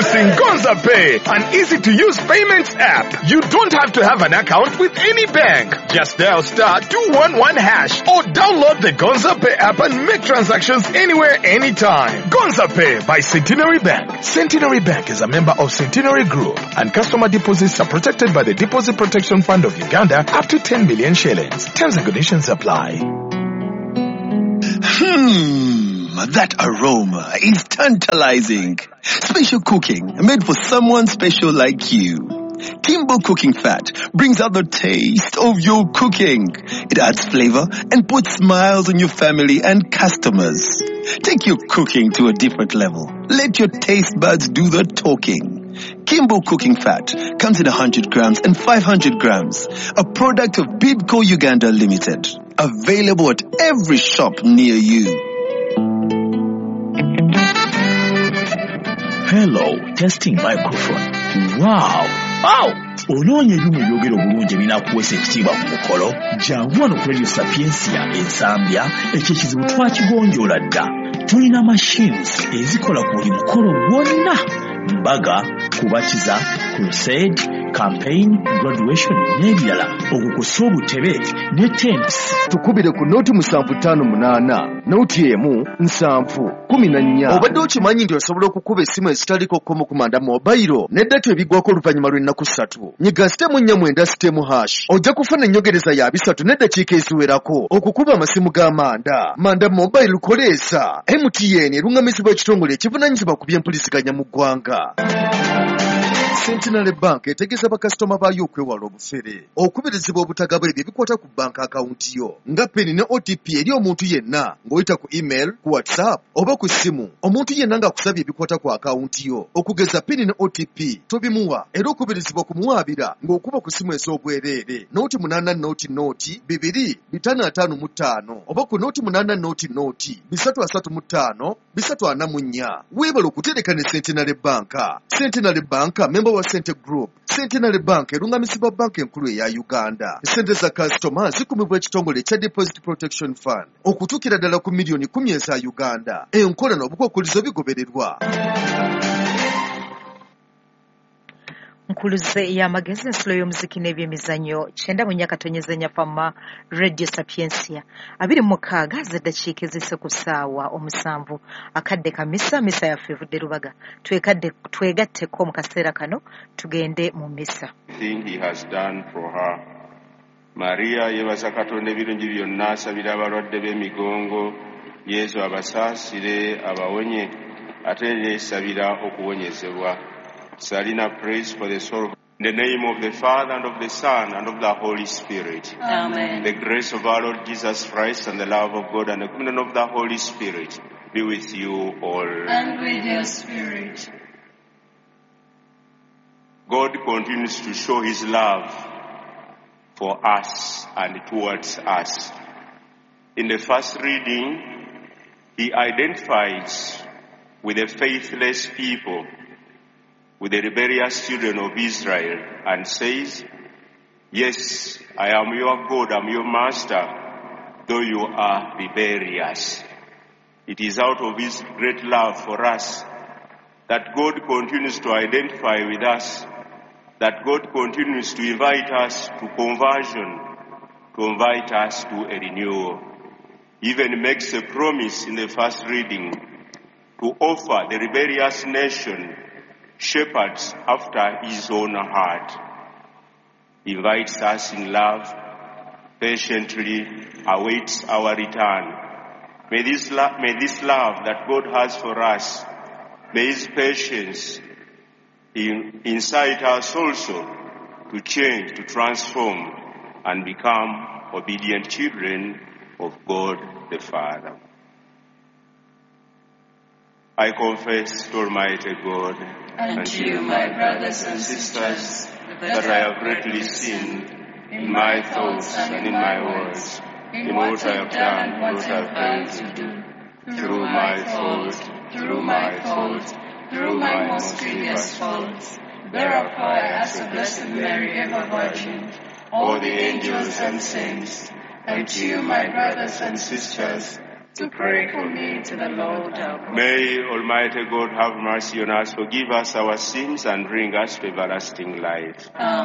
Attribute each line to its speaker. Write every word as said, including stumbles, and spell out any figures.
Speaker 1: Introducing Gonza Pay, an easy-to-use payments app. You don't have to have an account with any bank. Just dial star two one one hash or download the Gonza Pay app and make transactions anywhere, anytime. Gonza Pay by Centenary Bank. Centenary Bank is a member of Centenary Group, and customer deposits are protected by the Deposit Protection Fund of Uganda up to ten million shillings. Terms and conditions apply.
Speaker 2: Hmm, that aroma is tantalizing. Special cooking made for someone special like you. Kimbo Cooking Fat brings out the taste of your cooking. It adds flavor and puts smiles on your family and customers. Take your cooking to a different level. Let your taste buds do the talking. Kimbo Cooking Fat comes in one hundred grams and five hundred grams. A product of Bidco Uganda Limited. Available at every shop near you.
Speaker 3: Hello, testing microphone. Wow. Wow. Onoonye ebyuma ebyogera obulungi ebinakuweesa ekitiibwa ku mukolo. Jangu wano ku Radio Sapiensia ensambya, ekyo ekizibu twakigonjoola dda. Tulina machines ezikola ku buli mukolo gwonna. Mbaga, kubatiza, crusade, campaign, graduation n'ebirala. Okukusa obutebe ne tents.
Speaker 4: Tukubire ku noti musanvu ttaano munaana, noti emu nsanvu kumi na nnya. Obadde okimanyi nti osobola okukuba essimu ezitaliko kkomo kumanda mobile n'eddata ebigwako oluvannyuma lw'ennaku ssatu. Nyiga sitemu nnya mwenda sitemu hash. Ojja kufuna ennyongereza ya bisatu n'eddakiika eziwerako okukuba amasimu g'amanda. Manda mobile koleeza. M T N erungamizibwa ekitongole ekivunaanyizibwa ku by'empuliziganya mu ggwanga. Centenary Bank etegeeza bakasitoma baayo okwewala obufere. Okubirizibwa obutagaba ebyo bikwata ku bank account yo. Nga peni ne O T P eri omuntu yenna ng'oyita ku email, ku WhatsApp oba ku ssimu. Omuntu yenna ng'akusabye ebikwata ku account yo. Okugeza peni ne O T P tobimuwa era okubirizibwa kumuwaabira ng'okuba ku ssimu ez'obwereere. Nooti munaana nooti nooti bibiri bitaano ataano mu ttaano oba ku nooti munaana nooti nooti bisatu asatu mu ttaano bisatu ana mu nnya. Weebala okutereka ne Centenary Bank. Centenary Bank member wa Cente Group. Centenary Bank erungamizibwa banka enkulu eya Uganda. Sente za customer zikumibwa ekitongole ekya Deposit Protection Fund okutuukira ddala ku miliyoni kumi eza Uganda. Enkola n'obukwakkulizo bigobererwa.
Speaker 5: Nkuluze ya magezi ensolo y'omuziki n'ebyemizannyo kyenda mu nnya katonyezanya fama Radio Sapiensia abiri mu mukaaga z'eddakiika ezise ku ssaawa omusanvu akadde kamisa misa yaffe evudde Lubaga twekadde twegatteko mu kaseera kano tugende mu misa.
Speaker 6: Thing he has done for her. Maria yebaza Katonda ebirungi byonna asabira abalwadde b'emigongo Yesu abasaasire abawonye ate yeesabira okuwonyezebwa. Salina prays for the soul. In the name of the Father and of the Son and of the Holy Spirit.
Speaker 7: Amen.
Speaker 6: The grace of our Lord Jesus Christ and the love of God and the communion of the Holy Spirit be with you all.
Speaker 7: And with your spirit.
Speaker 6: God continues to show his love for us and towards us. In the first reading, he identifies with the faithless people, with the rebellious children of Israel, and says, yes, I am your God, I am your master, though you are rebellious. It is out of his great love for us that God continues to identify with us, that God continues to invite us to conversion, to invite us to a renewal. He even makes a promise in the first reading to offer the rebellious nation shepherds after his own heart. He invites us in love, patiently awaits our return. May this, lo- may this love that God has for us, may his patience in- incite us also to change, to transform, and become obedient children of God the Father. I confess to Almighty God
Speaker 7: And to you, my brothers and sisters,
Speaker 6: that I have greatly sinned in my thoughts and in my words, in what I have done and what I have failed to do, through my fault, through my fault, through my most grievous faults. Therefore I ask the Blessed Mary, ever Virgin, all the angels and saints, and to you, my brothers and sisters,
Speaker 7: to pray for me to the Lord our God.
Speaker 6: May Almighty God have mercy on us, forgive us our sins, and bring us to everlasting life.
Speaker 7: Amen.